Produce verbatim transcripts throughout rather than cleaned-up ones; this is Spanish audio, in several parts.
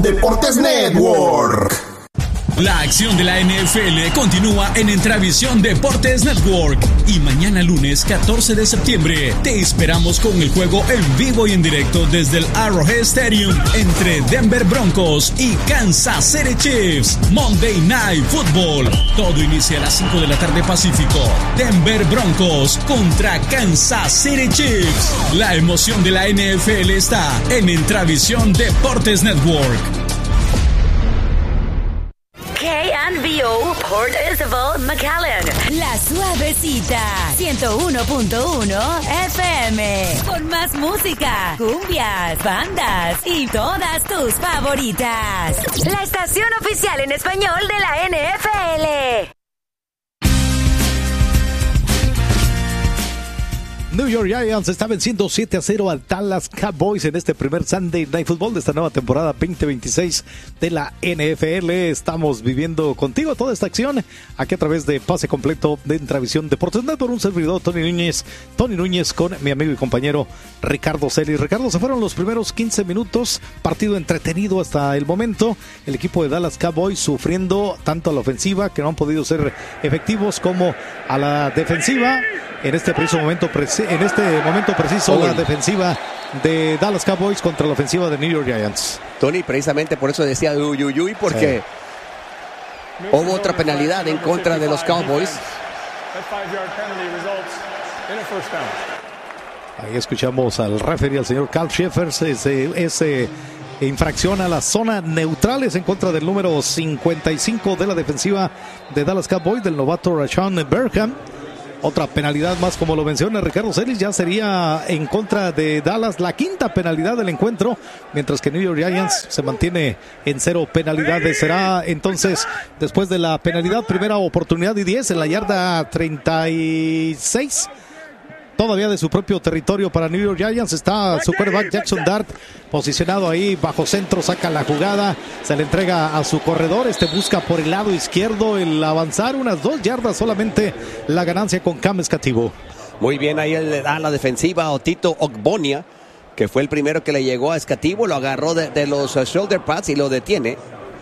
Deportes Network. La acción de la N F L continúa en Entravisión Deportes Network y mañana lunes catorce de septiembre te esperamos con el juego en vivo y en directo desde el Arrowhead Stadium entre Denver Broncos y Kansas City Chiefs. Monday Night Football. Todo inicia a las cinco de la tarde Pacífico. Denver Broncos contra Kansas City Chiefs. La emoción de la N F L está en Entravisión Deportes Network. K N B O Port Isabel, McAllen. La Suavecita, ciento uno punto uno F M. Con más música, cumbias, bandas y todas tus favoritas. La estación oficial en español de la N F L. New York Giants está venciendo siete a cero a Dallas Cowboys en este primer Sunday Night Football de esta nueva temporada veinte veintiséis de la N F L. Estamos viviendo contigo toda esta acción aquí a través de Pase Completo de Entravisión Deportes Network. Un servidor, Tony Núñez, Tony Núñez con mi amigo y compañero Ricardo Celis. Ricardo, se fueron los primeros quince minutos, partido entretenido hasta el momento. El equipo de Dallas Cowboys sufriendo tanto a la ofensiva, que no han podido ser efectivos, como a la defensiva. En este preciso momento, en este momento preciso, oh, la defensiva de Dallas Cowboys contra la ofensiva de New York Giants. Tony, precisamente por eso decía uy, uy, uy, porque sí. Hubo otra penalidad en contra de los Cowboys. Ahí escuchamos al referee, al señor Carl Schaeffer. Ese, ese infracción a la zona neutrales en contra del número cincuenta y cinco de la defensiva de Dallas Cowboys, del novato Rashawn Berkham. Otra penalidad más, como lo menciona Ricardo Celis, ya sería en contra de Dallas la quinta penalidad del encuentro, mientras que New York Giants se mantiene en cero penalidades. Será entonces, después de la penalidad, primera oportunidad y diez en la yarda treinta y seis. Todavía de su propio territorio para New York Giants. Está su quarterback Jackson Dart posicionado ahí bajo centro, saca la jugada, se le entrega a su corredor. Este busca por el lado izquierdo el avanzar unas dos yardas, solamente la ganancia con Cam Escativo. Muy bien, ahí le da la defensiva a Otito Ogbonia, que fue el primero que le llegó a Escativo, lo agarró de, de los uh, shoulder pads y lo detiene.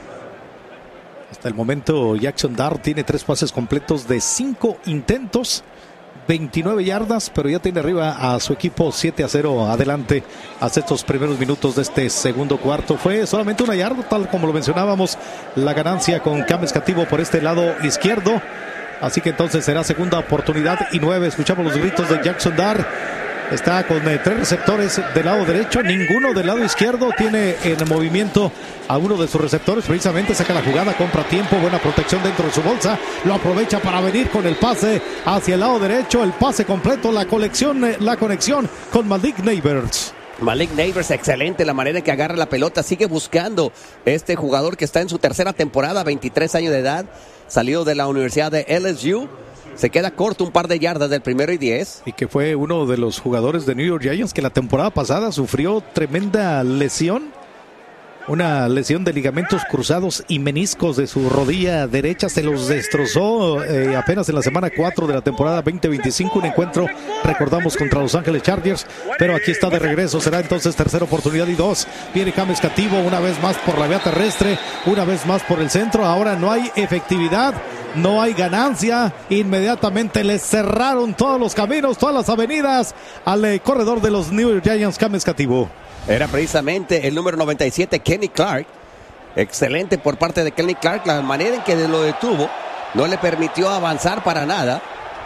Hasta el momento Jackson Dart tiene tres pases completos de cinco intentos, veintinueve yardas, pero ya tiene arriba a su equipo siete a cero adelante hasta estos primeros minutos de este segundo cuarto. Fue solamente una yarda, tal como lo mencionábamos, la ganancia con Cam Escativo por este lado izquierdo. Así que entonces será segunda oportunidad y nueve. Escuchamos los gritos de Jackson Dart. Está con eh, tres receptores del lado derecho, ninguno del lado izquierdo. Tiene en movimiento a uno de sus receptores, precisamente saca la jugada, compra tiempo, buena protección dentro de su bolsa, lo aprovecha para venir con el pase hacia el lado derecho, el pase completo, la conexión, eh, la conexión con Malik Neighbors. Malik Neighbors, excelente la manera en que agarra la pelota, sigue buscando este jugador que está en su tercera temporada, veintitrés años de edad, salió de la Universidad de L S U. Se queda corto un par de yardas del primero y diez. Y que fue uno de los jugadores de New York Giants que la temporada pasada sufrió tremenda lesión. Una lesión de ligamentos cruzados y meniscos de su rodilla derecha. Se los destrozó eh, apenas en la semana cuatro de la temporada veinte veinticinco. Un encuentro, recordamos, contra Los Ángeles Chargers. Pero aquí está de regreso. Será entonces tercera oportunidad y dos. Viene Cam Escativo una vez más por la vía terrestre. Una vez más por el centro. Ahora no hay efectividad. No hay ganancia. Inmediatamente le cerraron todos los caminos, todas las avenidas al eh, corredor de los New York Giants, Cam Escativo. Era precisamente el número noventa y siete, Kenny Clark. Excelente por parte de Kenny Clark. La manera en que lo detuvo no le permitió avanzar para nada.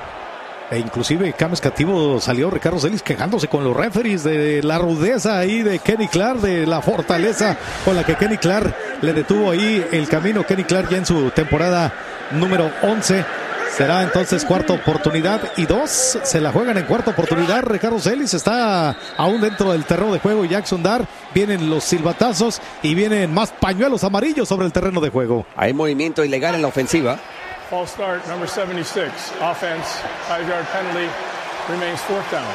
E inclusive Cam Escativo salió, Ricardo Celis, quejándose con los referees de la rudeza ahí de Kenny Clark, de la fortaleza con la que Kenny Clark le detuvo ahí el camino. Kenny Clark ya en su temporada número once. Será entonces cuarta oportunidad y dos. Se la juegan en cuarta oportunidad. Ricardo Celis está aún dentro del terreno de juego. Jackson Dart, vienen los silbatazos y vienen más pañuelos amarillos sobre el terreno de juego. Hay movimiento ilegal en la ofensiva. False start, number seventy-six. Offense, five-yard penalty. Remains fourth down.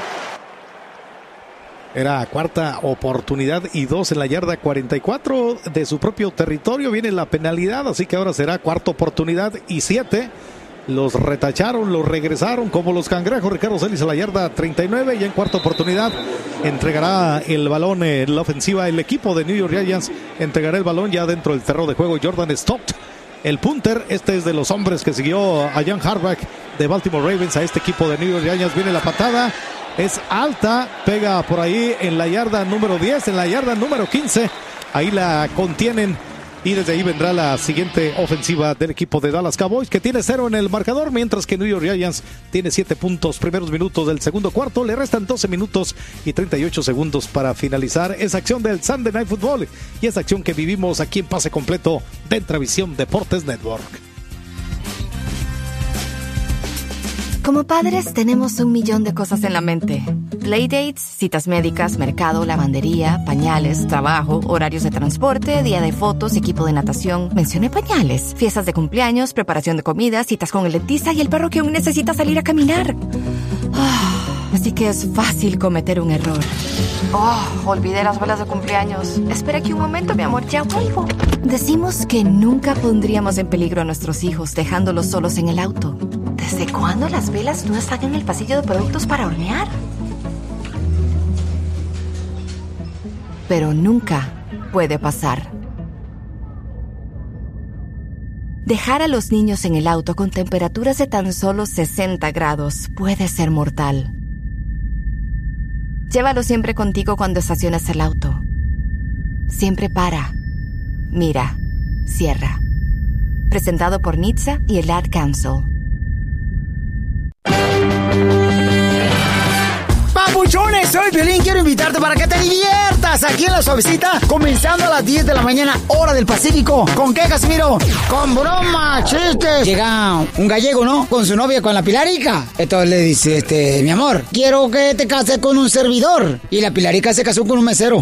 Era cuarta oportunidad y dos en la yarda cuarenta y cuatro de su propio territorio. Viene la penalidad, así que ahora será cuarta oportunidad y siete. los retacharon, los regresaron como los cangrejos. Ricardo Celis a la yarda treinta y nueve, y en cuarta oportunidad entregará el balón en la ofensiva. El equipo de New York Giants entregará el balón ya dentro del terreno de juego. Jordan Stott, el punter, este es de los hombres que siguió a Jan Harbaugh de Baltimore Ravens a este equipo de New York Giants. Viene la patada, es alta, pega por ahí en la yarda número diez, en la yarda número quince, ahí la contienen. Y desde ahí vendrá la siguiente ofensiva del equipo de Dallas Cowboys, que tiene cero en el marcador, mientras que New York Giants tiene siete puntos. Primeros minutos del segundo cuarto, le restan doce minutos y treinta y ocho segundos para finalizar esa acción del Sunday Night Football y esa acción que vivimos aquí en Pase Completo de Entravisión Deportes Network. Como padres tenemos un millón de cosas en la mente. Playdates, citas médicas, mercado, lavandería, pañales, trabajo, horarios de transporte, día de fotos, equipo de natación. Mencioné pañales. Fiestas de cumpleaños, preparación de comida, citas con el dentista y el perro que aún necesita salir a caminar. Oh, así que es fácil cometer un error. Oh, olvidé las velas de cumpleaños. Espera aquí un momento, mi amor, ya vuelvo. Decimos que nunca pondríamos en peligro a nuestros hijos dejándolos solos en el auto. ¿Desde cuándo las velas no están en el pasillo de productos para hornear? Pero nunca puede pasar. Dejar a los niños en el auto con temperaturas de tan solo sesenta grados puede ser mortal. Llévalo siempre contigo cuando estaciones el auto. Siempre para, mira, cierra. Presentado por N H T S A y el Ad Council. Papuchones, soy Piolín, quiero invitarte para que te diviertas aquí en La Suavecita, comenzando a las diez de la mañana, hora del Pacífico. ¿Con qué, Casimiro? Con bromas, chistes. Llega un gallego, ¿no? Con su novia, con la Pilarica. Entonces le dice, este, mi amor, quiero que te cases con un servidor. Y la Pilarica se casó con un mesero.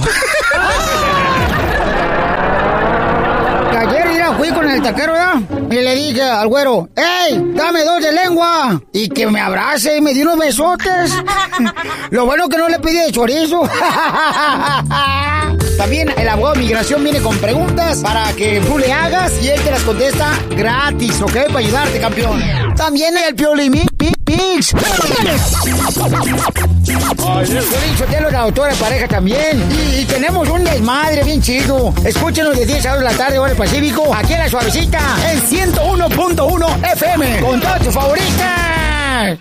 Ayer mira, fui con el taquero, ¿ya? Y le dije al güero, ¡ey, dame dos de lengua! Y que me abrace y me dio unos besotes. Lo bueno que no le pedí de chorizo. También el abogado de migración viene con preguntas para que tú le hagas y él te las contesta gratis, ¿ok? Para ayudarte, campeón. También el Piolín Mix. Piolín Sotelo, la autora de pareja también. Y, y tenemos un desmadre bien chido. Escúchenos de diez a dos de la tarde, hora del Pacífico, aquí en La Suavecita, en ciento uno punto uno F M, con todas tus favoritas.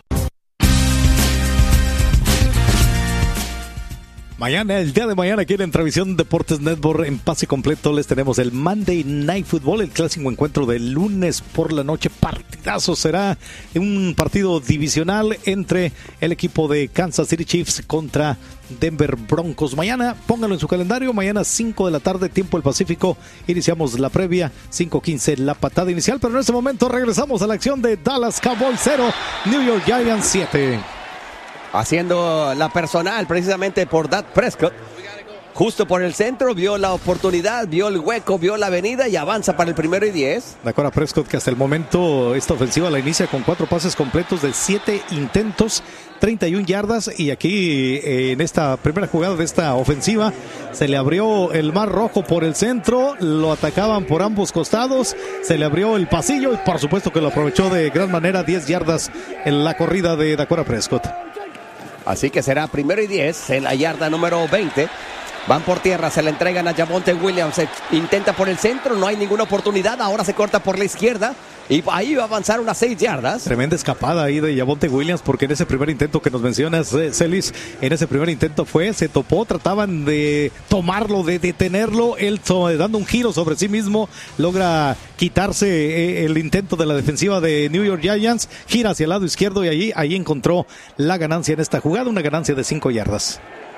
Mañana, el día de mañana, aquí en Entravisión Deportes Network, en Pase Completo, les tenemos el Monday Night Football, el clásico encuentro del lunes por la noche. Partidazo, será un partido divisional entre el equipo de Kansas City Chiefs contra Denver Broncos. Mañana, pónganlo en su calendario, mañana cinco de la tarde, tiempo del Pacífico, iniciamos la previa, cinco quince la patada inicial, pero en este momento regresamos a la acción de Dallas Cowboys cero, New York Giants siete. Haciendo la personal precisamente por Dak Prescott. Justo por el centro, vio la oportunidad, vio el hueco, vio la avenida y avanza para el primero y diez. Dakota Prescott, que hasta el momento esta ofensiva la inicia con cuatro pases completos de siete intentos, treinta y una yardas. Y aquí eh, en esta primera jugada de esta ofensiva se le abrió el mar rojo por el centro, lo atacaban por ambos costados, se le abrió el pasillo y por supuesto que lo aprovechó de gran manera, diez yardas en la corrida de Dakota Prescott. Así que será primero y diez en la yarda número veinte. Van por tierra, se la entregan a Javonte Williams. Se intenta por el centro, no hay ninguna oportunidad. Ahora se corta por la izquierda y ahí va a avanzar unas seis yardas. Tremenda escapada ahí de Javonte Williams, porque en ese primer intento que nos mencionas, eh, Celis, en ese primer intento fue, se topó, trataban de tomarlo, de detenerlo. Él so, dando un giro sobre sí mismo, logra quitarse eh, el intento de la defensiva de New York Giants, gira hacia el lado izquierdo y allí, ahí encontró la ganancia en esta jugada, una ganancia de cinco yardas.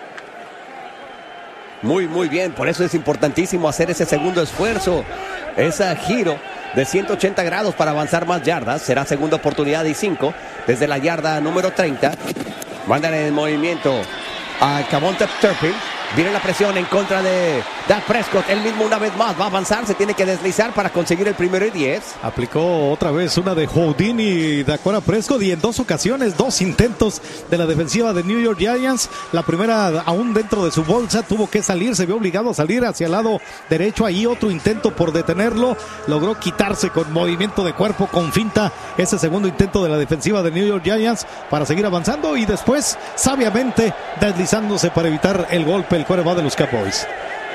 Muy, muy bien. Por eso es importantísimo hacer ese segundo esfuerzo. Ese giro de ciento ochenta grados para avanzar más yardas. Será segunda oportunidad y cinco. Desde la yarda número treinta. Mandan en movimiento a Javonte Turpin. Viene la presión en contra de Dak Prescott. Él mismo una vez más va a avanzar. Se tiene que deslizar para conseguir el primero y diez. Aplicó otra vez una de Houdini y Dakota Prescott. Y en dos ocasiones, dos intentos de la defensiva de New York Giants. La primera aún dentro de su bolsa. Tuvo que salir. Se vio obligado a salir hacia el lado derecho. Ahí otro intento por detenerlo. Logró quitarse con movimiento de cuerpo, con finta, ese segundo intento de la defensiva de New York Giants para seguir avanzando. Y después, sabiamente, deslizándose para evitar el golpe. El quarterback de los Cowboys.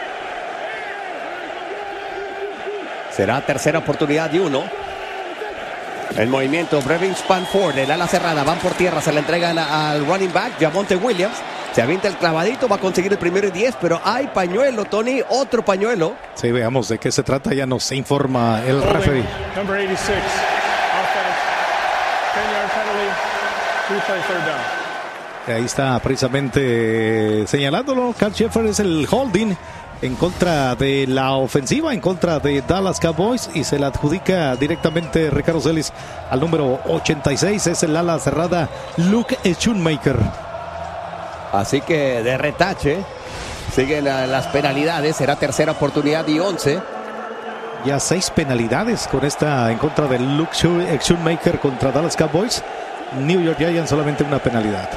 Será tercera oportunidad y uno. El movimiento, Brevin Spanford, el ala cerrada, van por tierra, se le entregan al running back, Javonte Williams. Se avienta el clavadito, va a conseguir el primero y diez, pero hay pañuelo, Tony, otro pañuelo. Sí, veamos de qué se trata, ya nos informa el referee. Number eighty-six, offense, ten yard penalty, replay third down. Ahí está precisamente señalándolo. Carl Sheffer es el holding en contra de la ofensiva, en contra de Dallas Cowboys, y se la adjudica directamente Ricardo Celis al número ochenta y seis. Es el ala cerrada Luke Schoonmaker. Así que de retache siguen las penalidades. Será tercera oportunidad y once. Ya seis penalidades con esta en contra de Luke Schoonmaker contra Dallas Cowboys. New York Giants solamente una penalidad.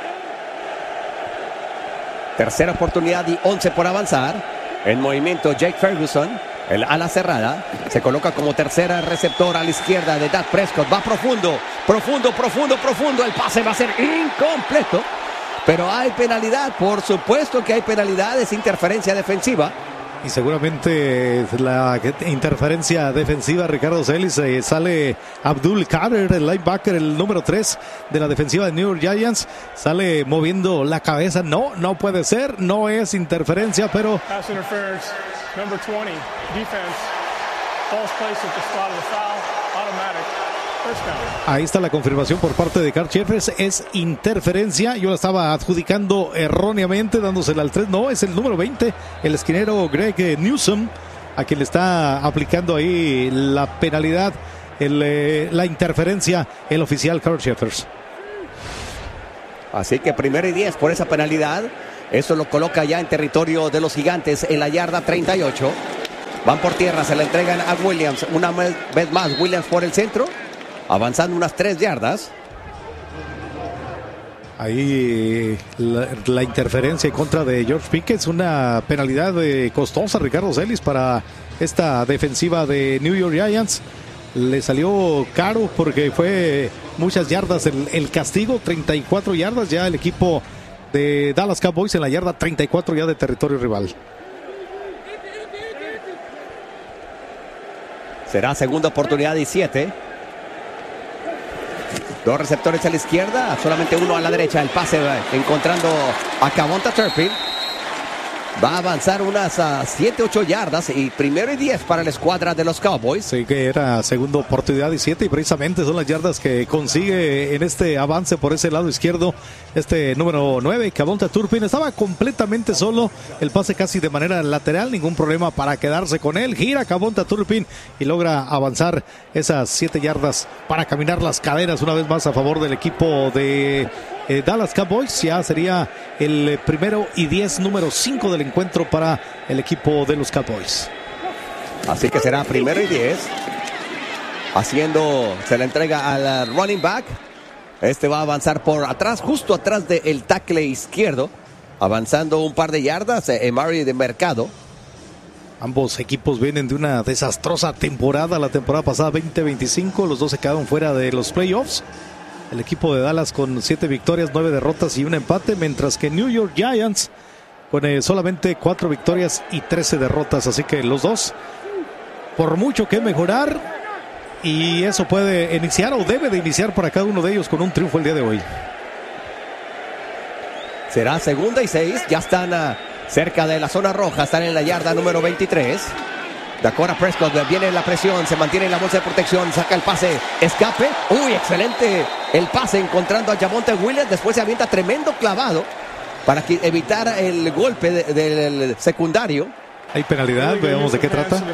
Tercera oportunidad y once por avanzar. En movimiento Jake Ferguson, el ala cerrada, se coloca como tercera receptor a la izquierda de Dak Prescott. Va profundo, profundo, profundo, profundo. El pase va a ser incompleto. Pero hay penalidad, por supuesto que hay penalidad, es interferencia defensiva. Y seguramente la interferencia defensiva, Ricardo Celis, eh, sale Abdul Carter, el linebacker, el número tres de la defensiva de New York Giants, sale moviendo la cabeza. No, no puede ser, no es interferencia, pero... Pass interference, number twenty, defense, false place at the spot of the foul, automatic. Ahí está la confirmación por parte de Carl Jeffers. Es interferencia. Yo la estaba adjudicando erróneamente, dándosela al tres. No, es el número veinte, el esquinero Greg Newsom, a quien le está aplicando ahí la penalidad, el, eh, la interferencia, el oficial Carl Jeffers. Así que primero y diez por esa penalidad. Eso lo coloca ya en territorio de los Gigantes en la yarda treinta y ocho. Van por tierra, se la entregan a Williams. Una vez más, Williams por el centro, avanzando unas tres yardas. Ahí la, la interferencia en contra de George Pickens, una penalidad eh, costosa, Ricardo Celis, para esta defensiva de New York Giants. Le salió caro porque fue muchas yardas el, el castigo, treinta y cuatro yardas ya el equipo de Dallas Cowboys en la yarda treinta y cuatro ya de territorio rival. Será segunda oportunidad y siete. Dos receptores a la izquierda, solamente uno a la derecha. El pase encontrando a Kavonta Turpin. Va a avanzar unas siete, ocho yardas y primero y diez para la escuadra de los Cowboys. Sí, que era segunda oportunidad y siete, y precisamente son las yardas que consigue en este avance por ese lado izquierdo este número nueve, Kavonta Turpin. Estaba completamente solo, el pase casi de manera lateral, ningún problema para quedarse con él. Gira Kavonta Turpin y logra avanzar esas siete yardas para caminar las cadenas una vez más a favor del equipo de eh, Dallas Cowboys. Ya sería el primero y diez, número cinco del encuentro para el equipo de los Cowboys. Así que será primero y diez. Haciendo, se la entrega al running back. Este va a avanzar por atrás, justo atrás del tackle izquierdo. Avanzando un par de yardas, Emari de Mercado. Ambos equipos vienen de una desastrosa temporada. La temporada pasada veinte veinticinco, los dos se quedaron fuera de los playoffs. El equipo de Dallas con siete victorias, nueve derrotas y un empate, mientras que New York Giants con eh, solamente cuatro victorias y trece derrotas. Así que los dos, por mucho que mejorar, y eso puede iniciar o debe de iniciar para cada uno de ellos con un triunfo el día de hoy. Será segunda y seis, ya están uh, cerca de la zona roja, están en la yarda número veintitrés. Dakota Prescott, viene la presión, se mantiene en la bolsa de protección, saca el pase, escape. Uy, excelente el pase encontrando a Javonte Williams, después se avienta tremendo clavado para que, evitar el golpe de, de, del secundario. Hay penalidad, veamos de qué trata.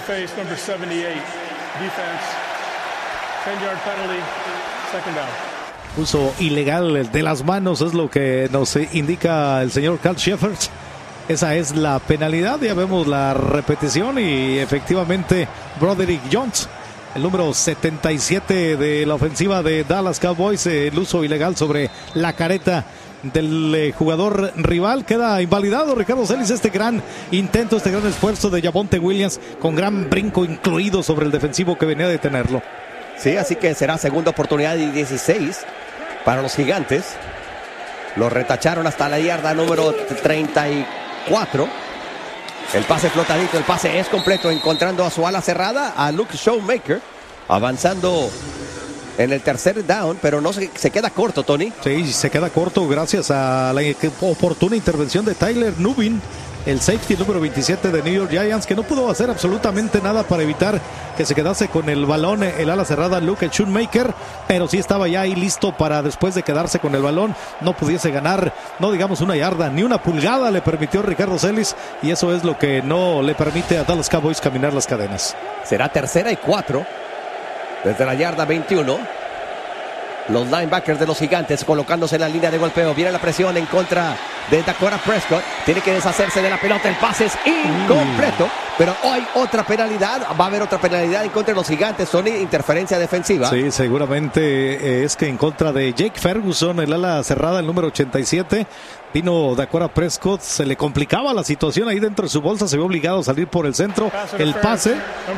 Uso ilegal de las manos es lo que nos indica el señor Carl Jeffers. Esa es la penalidad. Ya vemos la repetición y efectivamente Broderick Jones, el número setenta y siete de la ofensiva de Dallas Cowboys, el uso ilegal sobre la careta del eh, jugador rival, queda invalidado. Ricardo Celis, este gran intento, este gran esfuerzo de Javonte Williams, con gran brinco incluido sobre el defensivo que venía a detenerlo. Sí, así que será segunda oportunidad y dieciséis para los Gigantes. Lo retacharon hasta la yarda número treinta y cuatro. El pase flotadito, el pase es completo, encontrando a su ala cerrada, a Luke Schoonmaker, avanzando en el tercer down, pero no se, se queda corto, Tony. Sí, se queda corto gracias a la oportuna intervención de Tyler Nubin, el safety número veintisiete de New York Giants, que no pudo hacer absolutamente nada para evitar que se quedase con el balón el ala cerrada Luke Schoonmaker, pero sí estaba ya ahí listo para, después de quedarse con el balón, no pudiese ganar, no digamos una yarda, ni una pulgada le permitió Ricardo Celis, y eso es lo que no le permite a Dallas Cowboys caminar las cadenas. Será tercera y cuatro desde la yarda veintiuno. Los linebackers de los Gigantes colocándose en la línea de golpeo. Viene la presión en contra de Dakota Prescott. Tiene que deshacerse de la pelota. El pase es incompleto. Pero hay otra penalidad. Va a haber otra penalidad en contra de los Gigantes. Son interferencia defensiva. Sí, seguramente es que en contra de Jake Ferguson, el ala cerrada, el número ochenta y siete. Vino Dakota Prescott. Se le complicaba la situación ahí dentro de su bolsa. Se vio obligado a salir por el centro. El pase.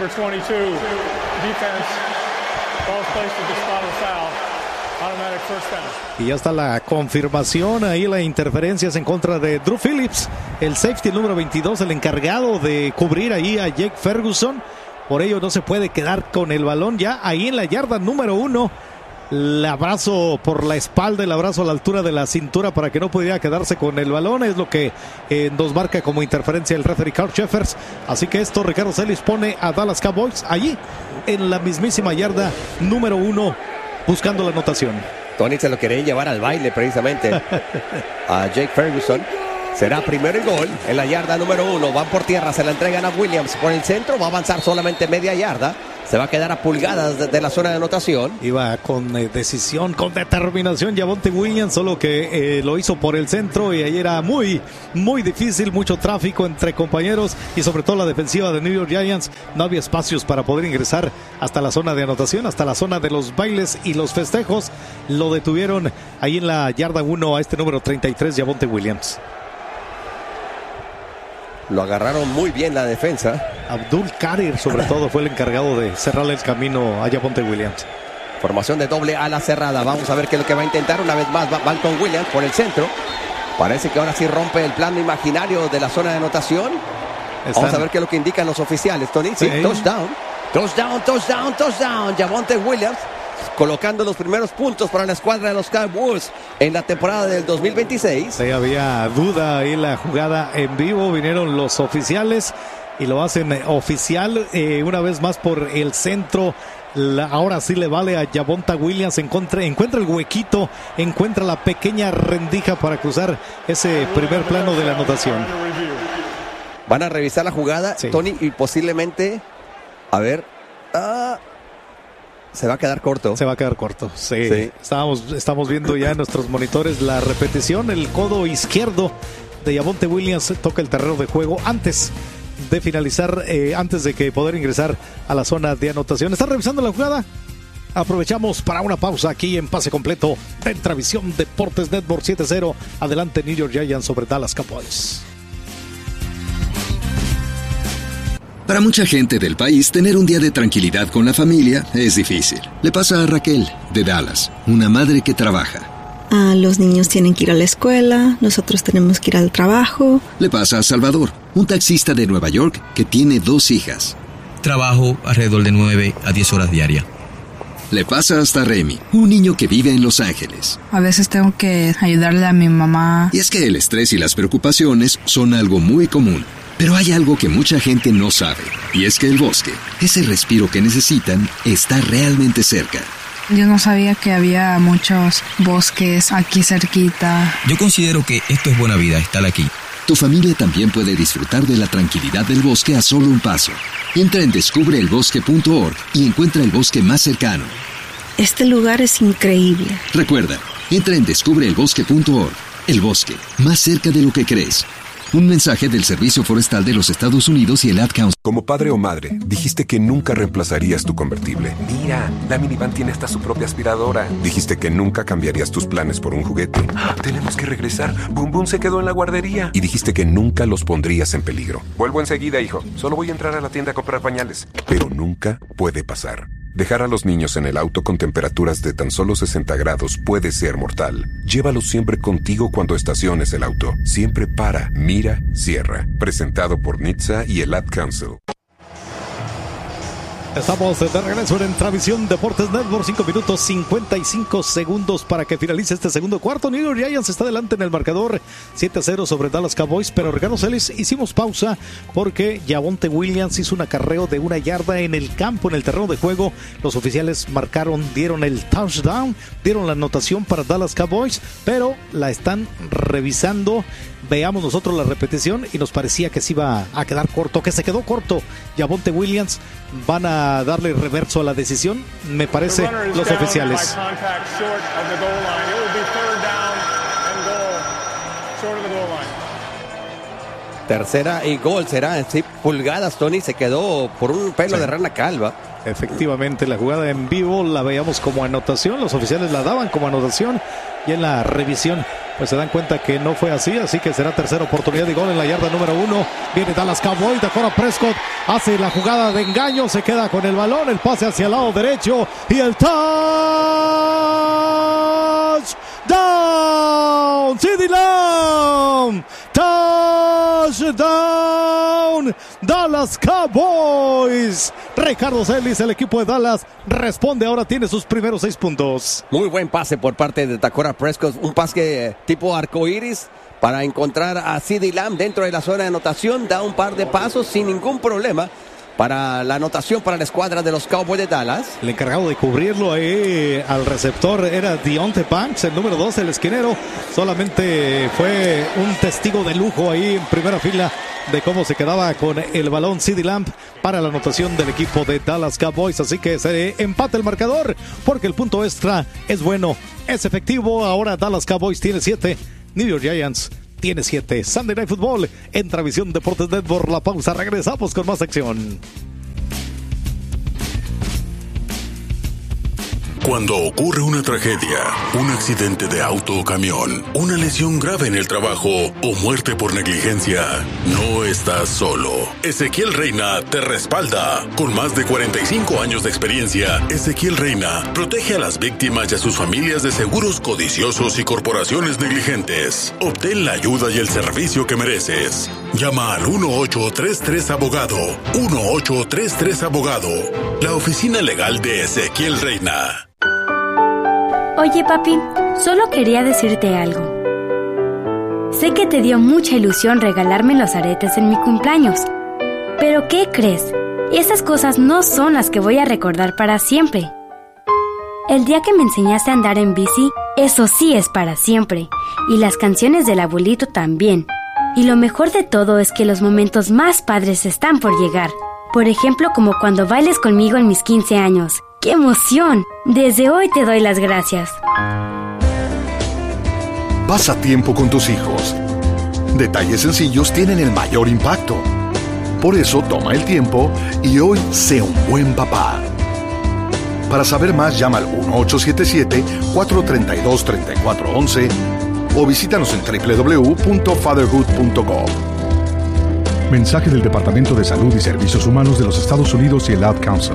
Y ya está la confirmación, ahí la interferencia es en contra de Drew Phillips, el safety número veintidós, el encargado de cubrir ahí a Jake Ferguson. Por ello no se puede quedar con el balón ya ahí en la yarda número uno. El abrazo por la espalda, el abrazo a la altura de la cintura para que no pudiera quedarse con el balón, es lo que eh, nos marca como interferencia el referee Carl Cheffers. Así que esto, Ricardo Celis pone a Dallas Cowboys allí en la mismísima yarda número uno, buscando la anotación. Tony se lo quería llevar al baile precisamente a Jake Ferguson. Será primero y gol en la yarda número uno. Van por tierra, se la entregan a Williams por el centro. Va a avanzar solamente media yarda. Se va a quedar a pulgadas de, de la zona de anotación. Iba con eh, decisión, con determinación Javonte Williams, solo que eh, lo hizo por el centro y ahí era muy, muy difícil, mucho tráfico entre compañeros y sobre todo la defensiva de New York Giants. No había espacios para poder ingresar hasta la zona de anotación, hasta la zona de los bailes y los festejos. Lo detuvieron ahí en la yarda uno a este número treinta y tres, Javonte Williams. Lo agarraron muy bien la defensa. Abdul Kadir, sobre todo, fue el encargado de cerrarle el camino a Javonte Williams. Formación de doble ala cerrada. Vamos a ver qué es lo que va a intentar. Una vez más, Malcolm Williams por el centro. Parece que ahora sí rompe el plano imaginario de la zona de anotación. Están... Vamos a ver qué es lo que indican los oficiales, Tony. Sí, sí. touchdown. Touchdown, touchdown, touchdown. Javonte Williams colocando los primeros puntos para la escuadra de los Cowboys en la temporada del dos mil veintiséis. Sí, había duda ahí la jugada en vivo, vinieron los oficiales y lo hacen oficial eh, una vez más por el centro. La, ahora sí le vale a Javonte Williams, encuentra, encuentra el huequito, encuentra la pequeña rendija para cruzar ese primer plano de la anotación. Van a revisar la jugada, sí. Tony, y posiblemente, a ver, ah, se va a quedar corto. Se va a quedar corto, sí. sí. Estábamos, estamos viendo ya en nuestros monitores la repetición. El codo izquierdo de Javonte Williams toca el terreno de juego antes de finalizar, eh, antes de que poder ingresar a la zona de anotación. ¿Están revisando la jugada? Aprovechamos para una pausa aquí en Pase Completo de Entravisión Deportes Network. Siete cero. Adelante New York Giants sobre Dallas Cowboys. Para mucha gente del país, tener un día de tranquilidad con la familia es difícil. Le pasa a Raquel, de Dallas, una madre que trabaja. Ah, los niños tienen que ir a la escuela, nosotros tenemos que ir al trabajo. Le pasa a Salvador, un taxista de Nueva York que tiene dos hijas. Trabajo alrededor de nueve a diez horas diarias. Le pasa hasta Remy, un niño que vive en Los Ángeles. A veces tengo que ayudarle a mi mamá. Y es que el estrés y las preocupaciones son algo muy común. Pero hay algo que mucha gente no sabe, y es que el bosque, ese respiro que necesitan, está realmente cerca. Yo no sabía que había muchos bosques aquí cerquita. Yo considero que esto es buena vida, estar aquí. Tu familia también puede disfrutar de la tranquilidad del bosque a solo un paso. Entra en descubre el bosque punto org y encuentra el bosque más cercano. Este lugar es increíble. Recuerda, entra en descubre el bosque punto org. El bosque, más cerca de lo que crees. Un mensaje del Servicio Forestal de los Estados Unidos y el Ad Council. Como padre o madre, dijiste que nunca reemplazarías tu convertible. Mira, la minivan tiene hasta su propia aspiradora. Dijiste que nunca cambiarías tus planes por un juguete. Tenemos que regresar. Boom Boom se quedó en la guardería. Y dijiste que nunca los pondrías en peligro. Vuelvo enseguida, hijo. Solo voy a entrar a la tienda a comprar pañales. Pero nunca puede pasar. Dejar a los niños en el auto con temperaturas de tan solo sesenta grados puede ser mortal. Llévalos siempre contigo cuando estaciones el auto. Siempre para, mira, cierra. Presentado por N H T S A y el Ad Council. Estamos de regreso en Entravisión Deportes Network. cinco minutos cincuenta y cinco segundos para que finalice este segundo cuarto. New York Giants está adelante en el marcador siete a cero sobre Dallas Cowboys. Pero Ricardo Celis, hicimos pausa porque Javonte Williams hizo un acarreo de una yarda en el campo, en el terreno de juego. Los oficiales marcaron, dieron el touchdown, dieron la anotación para Dallas Cowboys, pero la están revisando. Veamos nosotros la repetición y nos parecía que se iba a quedar corto, que se quedó corto. Javonte Williams, van a darle reverso a la decisión, me parece, los oficiales. Tercera y gol será en sí, pulgadas, Tony, se quedó por un pelo sí. de rana calva. Efectivamente, la jugada en vivo la veíamos como anotación, los oficiales la daban como anotación y en la revisión pues se dan cuenta que no fue así, así que será tercera oportunidad de gol en la yarda número uno. Viene Dallas Cowboys, Dakota Prescott hace la jugada de engaño, se queda con el balón, el pase hacia el lado derecho y el touchdown, CeeDee Lamb, touchdown, Dallas Cowboys. Ricardo Celis, el equipo de Dallas responde, ahora tiene sus primeros seis puntos. Muy buen pase por parte de Dakota Prescott, un pase tipo arcoíris para encontrar a CeeDee Lamb dentro de la zona de anotación, da un par de pasos sin ningún problema para la anotación para la escuadra de los Cowboys de Dallas. El encargado de cubrirlo ahí al receptor era Deontay Banks, el número dos, el esquinero. Solamente fue un testigo de lujo ahí en primera fila de cómo se quedaba con el balón CeeDee Lamb para la anotación del equipo de Dallas Cowboys. Así que se empata el marcador porque el punto extra es bueno, es efectivo. Ahora Dallas Cowboys tiene siete, New York Giants tiene siete. Sunday Night Football en Entravisión Deportes Network. La pausa, regresamos con más acción. Cuando ocurre una tragedia, un accidente de auto o camión, una lesión grave en el trabajo o muerte por negligencia, no estás solo. Ezequiel Reina te respalda. Con más de cuarenta y cinco años de experiencia, Ezequiel Reina protege a las víctimas y a sus familias de seguros codiciosos y corporaciones negligentes. Obtén la ayuda y el servicio que mereces. Llama al uno ocho tres tres abogado. uno ocho tres tres abogado. La oficina legal de Ezequiel Reina. Oye, papi, solo quería decirte algo. Sé que te dio mucha ilusión regalarme los aretes en mi cumpleaños. Pero ¿qué crees? Esas cosas no son las que voy a recordar para siempre. El día que me enseñaste a andar en bici, eso sí es para siempre. Y las canciones del abuelito también. Y lo mejor de todo es que los momentos más padres están por llegar. Por ejemplo, como cuando bailes conmigo en mis quince años. ¡Qué emoción! Desde hoy te doy las gracias. Pasa tiempo con tus hijos. Detalles sencillos tienen el mayor impacto. Por eso toma el tiempo y hoy sé un buen papá. Para saber más, llama al uno ocho siete siete, cuatro tres dos, tres cuatro uno uno o visítanos en doble u doble u doble u punto fatherhood punto gov. Mensaje del Departamento de Salud y Servicios Humanos de los Estados Unidos y el Ad Council.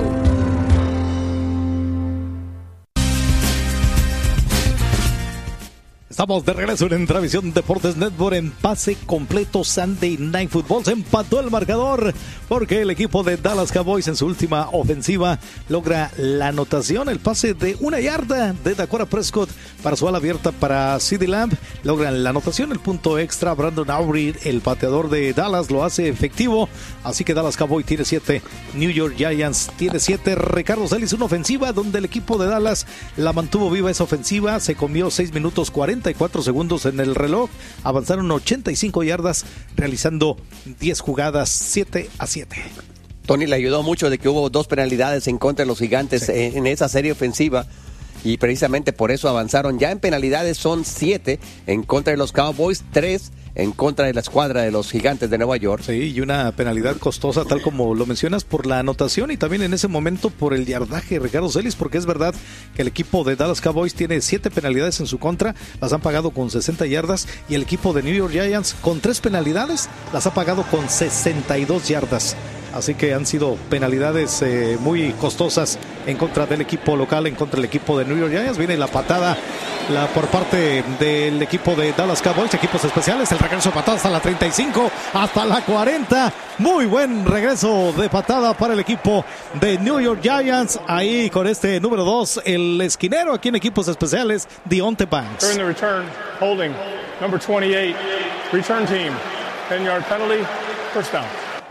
Estamos de regreso en Entravisión Deportes Network en pase completo Sunday Night Football. Se empató el marcador porque el equipo de Dallas Cowboys en su última ofensiva logra la anotación. El pase de una yarda de Dakota Prescott para su ala abierta para CeeDee Lamb. Logran la anotación, el punto extra. Brandon Aubrey, el pateador de Dallas, lo hace efectivo. Así que Dallas Cowboys tiene siete, New York Giants tiene siete. Ricardo Celis, una ofensiva donde el equipo de Dallas la mantuvo viva esa ofensiva. Se comió seis minutos cuarenta y cuatro segundos en el reloj, avanzaron ochenta y cinco yardas realizando diez jugadas, siete a siete. Tony le ayudó mucho de que hubo dos penalidades en contra de los Gigantes sí. en, en esa serie ofensiva y precisamente por eso avanzaron. Ya en penalidades son siete en contra de los Cowboys, tres en contra de la escuadra de los Gigantes de Nueva York. Sí, y una penalidad costosa, tal como lo mencionas, por la anotación y también en ese momento por el yardaje, Ricardo Celis, porque es verdad que el equipo de Dallas Cowboys tiene siete penalidades en su contra, las han pagado con sesenta yardas, y el equipo de New York Giants con tres penalidades las ha pagado con sesenta y dos yardas. Así que han sido penalidades eh, muy costosas en contra del equipo local, en contra del equipo de New York Giants. Viene la patada la, por parte del equipo de Dallas Cowboys, equipos especiales. El regreso de patada hasta la treinta y cinco, hasta la cuarenta. Muy buen regreso de patada para el equipo de New York Giants. Ahí con este número dos, el esquinero aquí en equipos especiales, Deonte Banks. During the return, holding, number twenty-eight, return team, ten-yard penalty, first down.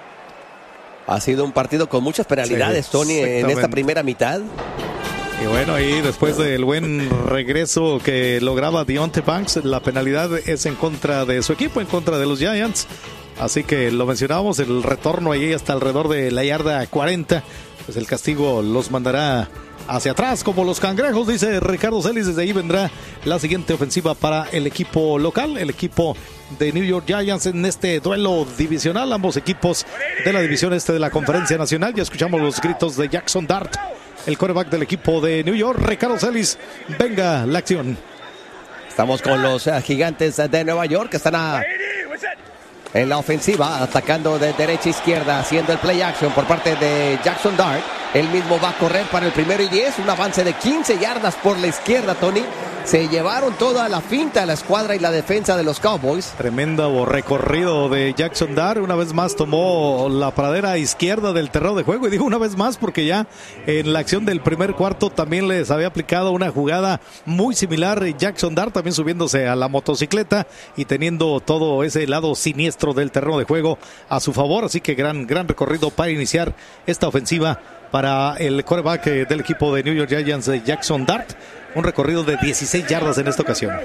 Ha sido un partido con muchas penalidades, sí, Tony, en esta primera mitad. Y bueno, ahí después del buen regreso que lograba Deonte Banks, la penalidad es en contra de su equipo, en contra de los Giants. Así que lo mencionábamos, el retorno ahí hasta alrededor de la yarda cuarenta. Pues el castigo los mandará hacia atrás como los cangrejos, dice Ricardo Celis. Desde ahí vendrá la siguiente ofensiva para el equipo local, el equipo de New York Giants en este duelo divisional. Ambos equipos de la división este de la Conferencia Nacional. Ya escuchamos los gritos de Jackson Dart, el quarterback del equipo de New York. Ricardo Celis, venga la acción. Estamos con los uh, Gigantes de Nueva York que están a... en la ofensiva, atacando de derecha a izquierda, haciendo el play action por parte de Jackson Dart. Él mismo va a correr para el primero y diez, un avance de quince yardas por la izquierda, Tony. Se llevaron toda la finta a la escuadra y la defensa de los Cowboys. Tremendo recorrido de Jackson Dart. Una vez más tomó la pradera izquierda del terreno de juego. Y digo una vez más porque ya en la acción del primer cuarto también les había aplicado una jugada muy similar. Jackson Dart también subiéndose a la motocicleta y teniendo todo ese lado siniestro del terreno de juego a su favor. Así que gran, gran recorrido para iniciar esta ofensiva para el quarterback del equipo de New York Giants, Jackson Dart. Un recorrido de dieciséis yardas en esta ocasión.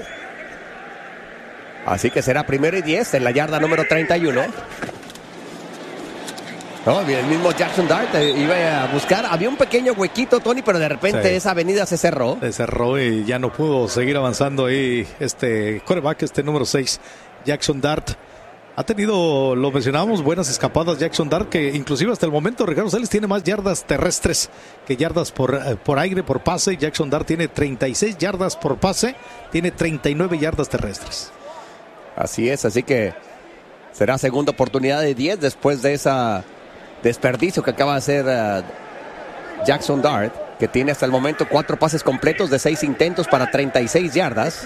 Así que será primero y diez en la yarda número treinta y uno. No, el mismo Jackson Dart eh, iba a buscar. Había un pequeño huequito, Tony, pero de repente sí, esa avenida se cerró. Se cerró y ya no pudo seguir avanzando ahí este quarterback, este número seis, Jackson Dart. Ha tenido, lo mencionábamos, buenas escapadas Jackson Dart, que inclusive hasta el momento Ricardo Celis tiene más yardas terrestres que yardas por, por aire, por pase. Jackson Dart tiene treinta y seis yardas por pase, tiene treinta y nueve yardas terrestres. Así es, así que será segunda oportunidad de diez después de esa desperdicio que acaba de hacer uh, Jackson Dart, que tiene hasta el momento cuatro pases completos de seis intentos para treinta y seis yardas.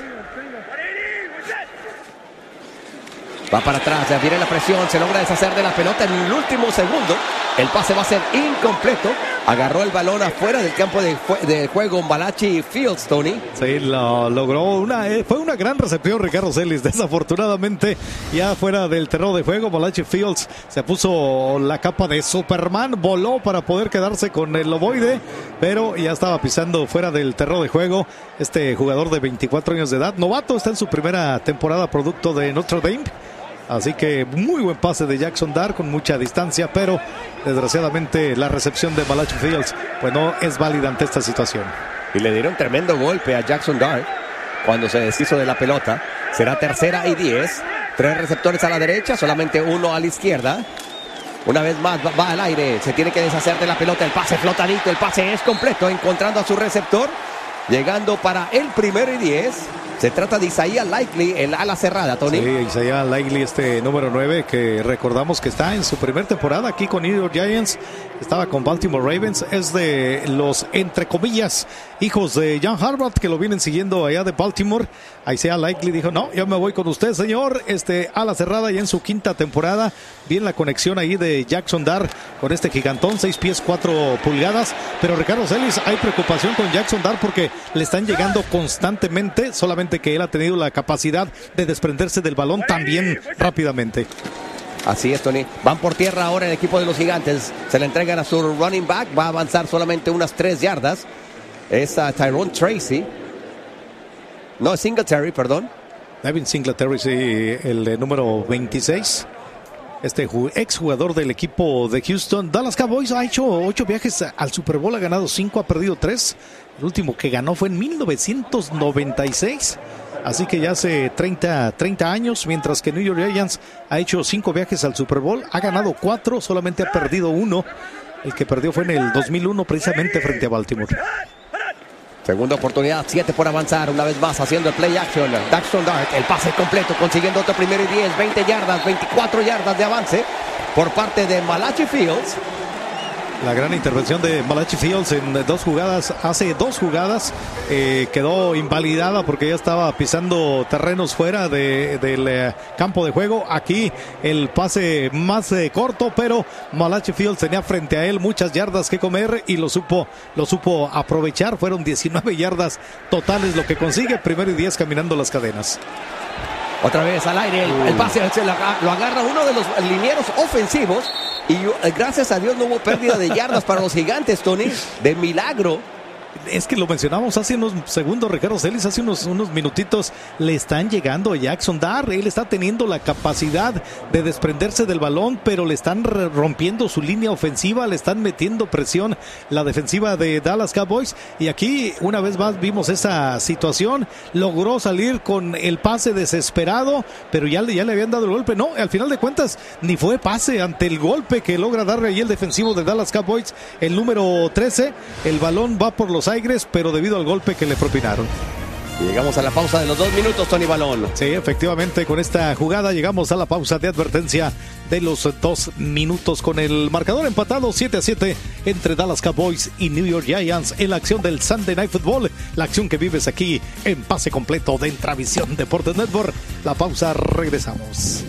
Va para atrás, ya viene la presión, se logra deshacer de la pelota en el último segundo. El pase va a ser incompleto. Agarró el balón afuera del campo de, de juego Malachi Fields, Tony. Sí, lo logró. Una, eh, fue una gran recepción, Ricardo Celis. Desafortunadamente, ya fuera del terreno de juego, Malachi Fields se puso la capa de Superman, voló para poder quedarse con el ovoide, pero ya estaba pisando fuera del terreno de juego. Este jugador de veinticuatro años de edad, novato, está en su primera temporada producto de Notre Dame. Así que muy buen pase de Jackson Dart con mucha distancia, pero desgraciadamente la recepción de Malachi Fields pues no es válida ante esta situación. Y le dieron tremendo golpe a Jackson Dart cuando se deshizo de la pelota. Será tercera y diez. Tres receptores a la derecha, solamente uno a la izquierda. Una vez más va, va al aire, se tiene que deshacer de la pelota. El pase flotadito, el pase es completo, encontrando a su receptor. Llegando para el primero y diez. Se trata de Isaiah Likely, el ala cerrada, Tony. Sí, Isaiah Likely, este número nueve, que recordamos que está en su primer temporada aquí con New York Giants. Estaba con Baltimore Ravens. Es de los, entre comillas, hijos de John Harbaugh, que lo vienen siguiendo allá de Baltimore. Isaiah Likely dijo, no, yo me voy con usted, señor. Este ala cerrada ya en su quinta temporada. Bien la conexión ahí de Jackson Dart con este gigantón, seis pies, cuatro pulgadas. Pero Ricardo Celis, hay preocupación con Jackson Dart porque le están llegando constantemente, solamente que él ha tenido la capacidad de desprenderse del balón también rápidamente. Así es, Tony. Van por tierra ahora el equipo de los Gigantes. Se le entregan a su running back. Va a avanzar solamente unas tres yardas. Es a Tyrone Tracy. No, Singletary, perdón. Devin Singletary, sí, el número veintiséis. este exjugador del equipo de Houston. Dallas Cowboys ha hecho ocho viajes al Super Bowl, ha ganado cinco, ha perdido tres. El último que ganó fue en mil novecientos noventa y seis. Así que ya hace treinta, treinta años, mientras que New York Giants ha hecho cinco viajes al Super Bowl, ha ganado cuatro, solamente ha perdido uno. El que perdió fue en el dos mil uno, precisamente frente a Baltimore. Segunda oportunidad, siete por avanzar, una vez más haciendo el play action. Daxton Dart, el pase completo, consiguiendo otro primero y diez, veinte yardas, veinticuatro yardas de avance por parte de Malachi Fields. La gran intervención de Malachi Fields en dos jugadas, hace dos jugadas, eh, quedó invalidada porque ya estaba pisando terrenos fuera de, del eh, campo de juego. Aquí el pase más eh, corto, pero Malachi Fields tenía frente a él muchas yardas que comer y lo supo, lo supo aprovechar. Fueron diecinueve yardas totales lo que consigue, primero y diez caminando las cadenas. Otra vez al aire, el, el pase lo agarra uno de los linieros ofensivos. Y gracias a Dios no hubo pérdida de yardas para los gigantes, Tony, de milagro. Es que lo mencionamos hace unos segundos, Ricardo Celis, hace unos, unos minutitos. Le están llegando a Jackson Dart. Él está teniendo la capacidad de desprenderse del balón, pero le están rompiendo su línea ofensiva, le están metiendo presión la defensiva de Dallas Cowboys. Y aquí una vez más vimos esa situación. Logró salir con el pase desesperado, pero ya, ya le habían dado el golpe. No, al final de cuentas ni fue pase ante el golpe que logra darle ahí el defensivo de Dallas Cowboys, el número trece. El balón va por los aires, pero debido al golpe que le propinaron. Y llegamos a la pausa de los dos minutos, Tony Balón. Sí, efectivamente, con esta jugada llegamos a la pausa de advertencia de los dos minutos con el marcador empatado siete a siete entre Dallas Cowboys y New York Giants en la acción del Sunday Night Football, la acción que vives aquí en Pase Completo de Intravisión Deportes Network. La pausa, regresamos.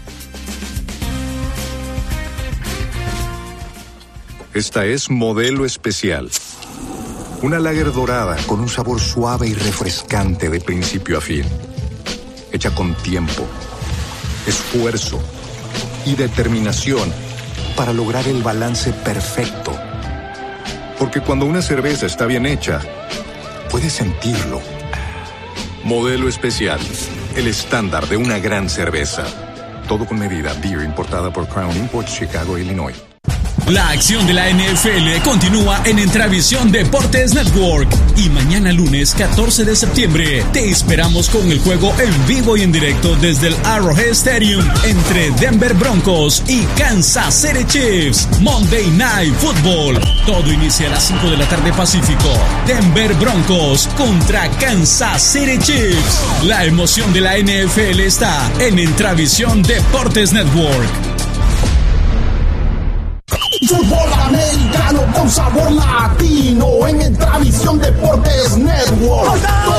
Esta es Modelo Especial. Una lager dorada con un sabor suave y refrescante de principio a fin. Hecha con tiempo, esfuerzo y determinación para lograr el balance perfecto. Porque cuando una cerveza está bien hecha, puedes sentirlo. Modelo Especial, el estándar de una gran cerveza. Todo con medida. Beer importada por Crown Imports, Chicago, Illinois. La acción de la N F L continúa en Intravisión Deportes Network. Y mañana lunes catorce de septiembre te esperamos con el juego en vivo y en directo desde el Arrowhead Stadium entre Denver Broncos y Kansas City Chiefs. Monday Night Football. Todo inicia a las cinco de la tarde Pacífico. Denver Broncos contra Kansas City Chiefs. La emoción de la N F L está en Intravisión Deportes Network. Fútbol americano con sabor latino en Intravisión Deportes Network.